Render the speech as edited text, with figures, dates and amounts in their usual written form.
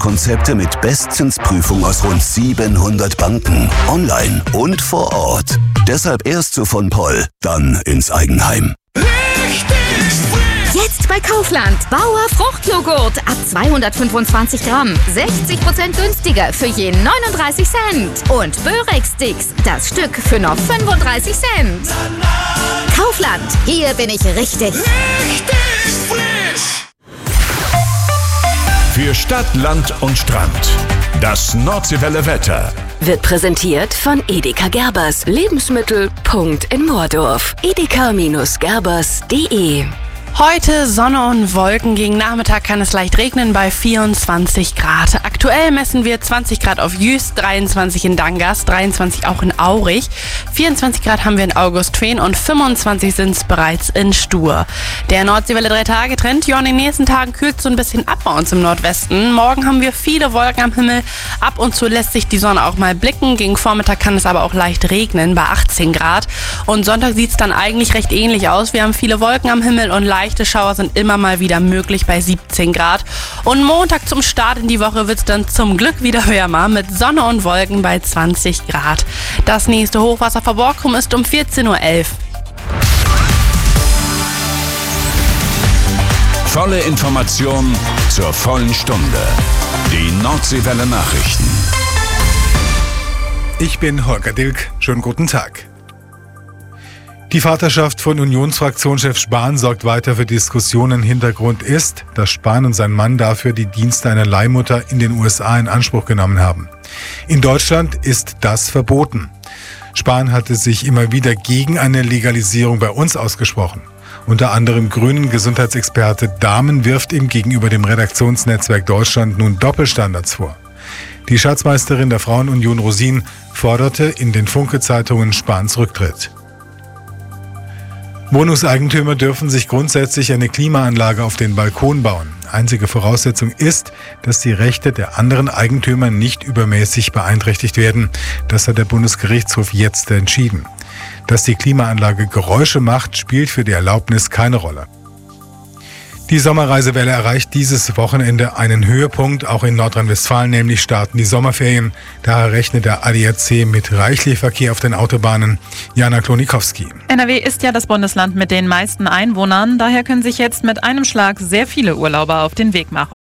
Finanzkonzepte mit Bestzinsprüfung aus rund 700 Banken. Online und vor Ort. Deshalb erst zu von Poll, dann ins Eigenheim. Jetzt bei Kaufland. Bauer Fruchtjoghurt ab 225 Gramm. 60% günstiger für je 39 Cent. Und Börex-Sticks, das Stück für nur 35 Cent. Kaufland, hier bin ich richtig. Für Stadt, Land und Strand. Das Nordseewelle Wetter wird präsentiert von Edeka Gerbers. Lebensmittel. In Moordorf. edeka-gerbers.de. Heute Sonne und Wolken, gegen Nachmittag kann es leicht regnen bei 24 Grad. Aktuell messen wir 20 Grad auf Jüst, 23 in Dangas, 23 auch in Aurich, 24 Grad haben wir in Augustfehn und 25 sind es bereits in Stur. Der Nordseewelle 3-Tage-Trend, ja, in den nächsten Tagen kühlt so ein bisschen ab bei uns im Nordwesten. Morgen haben wir viele Wolken am Himmel, ab und zu lässt sich die Sonne auch mal blicken, gegen Vormittag kann es aber auch leicht regnen bei 18 Grad. Und Sonntag sieht es dann eigentlich recht ähnlich aus. Wir haben viele Wolken am Himmel und leichte Schauer sind immer mal wieder möglich bei 17 Grad. Und Montag zum Start in die Woche wird es dann zum Glück wieder wärmer mit Sonne und Wolken bei 20 Grad. Das nächste Hochwasser vor Borkum ist um 14:11 Uhr. Volle Information zur vollen Stunde. Die Nordseewelle Nachrichten. Ich bin Holger Dilk. Schönen guten Tag. Die Vaterschaft von Unionsfraktionschef Spahn sorgt weiter für Diskussionen. Hintergrund ist, dass Spahn und sein Mann dafür die Dienste einer Leihmutter in den USA in Anspruch genommen haben. In Deutschland ist das verboten. Spahn hatte sich immer wieder gegen eine Legalisierung bei uns ausgesprochen. Unter anderem grünen Gesundheitsexperte Dahmen wirft ihm gegenüber dem Redaktionsnetzwerk Deutschland nun Doppelstandards vor. Die Schatzmeisterin der Frauenunion Rosin forderte in den Funke-Zeitungen Spahns Rücktritt. Wohnungseigentümer dürfen sich grundsätzlich eine Klimaanlage auf den Balkon bauen. Einzige Voraussetzung ist, dass die Rechte der anderen Eigentümer nicht übermäßig beeinträchtigt werden. Das hat der Bundesgerichtshof jetzt entschieden. Dass die Klimaanlage Geräusche macht, spielt für die Erlaubnis keine Rolle. Die Sommerreisewelle erreicht dieses Wochenende einen Höhepunkt, auch in Nordrhein-Westfalen, nämlich starten die Sommerferien. Daher rechnet der ADAC mit reichlich Verkehr auf den Autobahnen. Jana Klonikowski. NRW ist ja das Bundesland mit den meisten Einwohnern. Daher können sich jetzt mit einem Schlag sehr viele Urlauber auf den Weg machen.